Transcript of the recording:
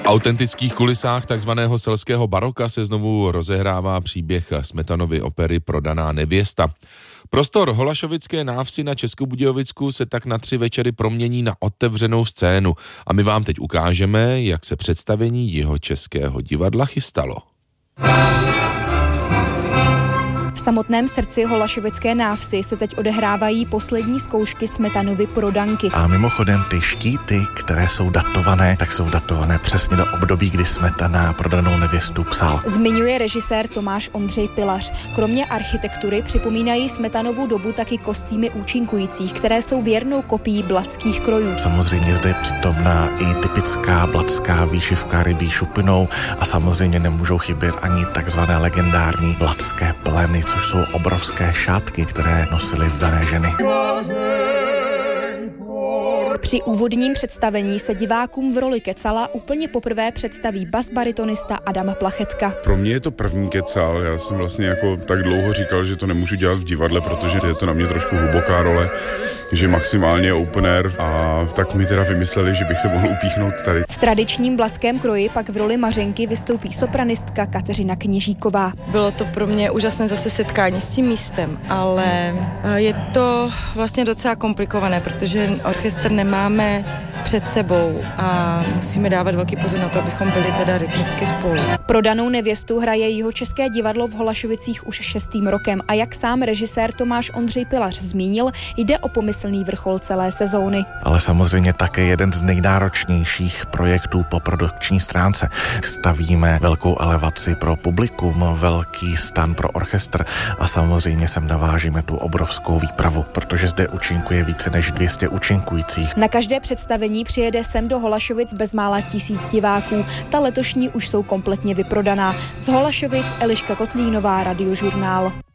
autentických kulisách takzvaného selského baroka se znovu rozehrává příběh Smetanovy opery Prodaná nevěsta. Prostor Holašovické návsi na Českobudějovicku se tak na 3 večery promění na otevřenou scénu a my vám teď ukážeme, jak se představení Jihočeského divadla chystalo. V samotném srdci Holašovické návsi se teď odehrávají poslední zkoušky Smetanovy Prodanky. A mimochodem ty štíty, které jsou datované, tak jsou datované přesně do období, kdy Smetana Prodanou nevěstu psal. Zmiňuje režisér Tomáš Ondřej Pilař. Kromě architektury připomínají Smetanovu dobu taky kostýmy účinkujících, které jsou věrnou kopií blatských krojů. Samozřejmě zde je přítomná i typická blatská výšivka rybí šupinou a samozřejmě nemůžou chybět ani takzvané legendární blatské pleny, což jsou obrovské šátky, které nosily vdané ženy. Při úvodním představení se divákům v roli Kecala úplně poprvé představí basbaritonista Adam Plachetka. Pro mě je to první Kecal, já jsem vlastně jako tak dlouho říkal, že to nemůžu dělat v divadle, protože je to na mě trošku hluboká role, že maximálně open air a tak mi teda vymysleli, že bych se mohl upíchnout tady. V tradičním blatském kroji pak v roli Mařenky vystoupí sopranistka Kateřina Kněžíková. Bylo to pro mě úžasné zase setkání s tím místem, ale je to vlastně docela komplikované, protože orchestr nemáme před sebou a musíme dávat velký pozor na to, abychom byli teda rytmicky spolu. Prodanou nevěstu hraje Jihočeské divadlo v Holašovicích už 6. rokem a jak sám režisér Tomáš Ondřej Pilař zmínil, jde o pomyslný vrchol celé sezóny. Ale samozřejmě také jeden z nejnáročnějších projektů po produkční stránce. Stavíme velkou elevaci pro publikum, velký stan pro orchestr a samozřejmě sem navážíme tu obrovskou výpravu, protože zde účinkuje více než 200 účinkujících. Na každé představení přijede sem do Holašovic bezmála 1000 diváků. Ta letošní už jsou kompletně vyprodaná. Z Holašovic Eliška Kotlínová, Radiožurnál.